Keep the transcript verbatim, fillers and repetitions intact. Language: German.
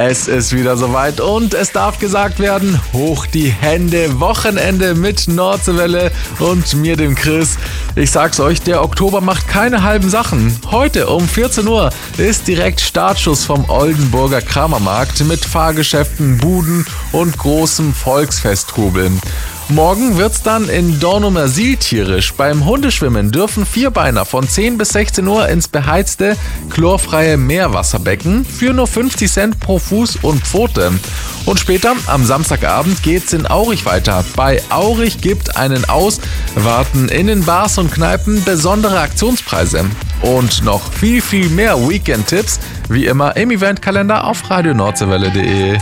Es ist wieder soweit und es darf gesagt werden, hoch die Hände, Wochenende mit Nordseewelle und mir, dem Chris. Ich sag's euch, der Oktober macht keine halben Sachen. Heute um vierzehn Uhr ist direkt Startschuss vom Oldenburger Kramermarkt mit Fahrgeschäften, Buden und großem Volksfesttrubel. Morgen wird's dann in Dornumersiel tierisch. Beim Hundeschwimmen dürfen Vierbeiner von zehn bis sechzehn Uhr ins beheizte, chlorfreie Meerwasserbecken für nur fünfzig Cent pro Fuß und Pfote. Und später, am Samstagabend, geht's in Aurich weiter. Bei Aurich gibt einen aus, warten in den Bars und Kneipen besondere Aktionspreise. Und noch viel, viel mehr Weekend-Tipps, wie immer im Eventkalender auf radio nordseewelle punkt de.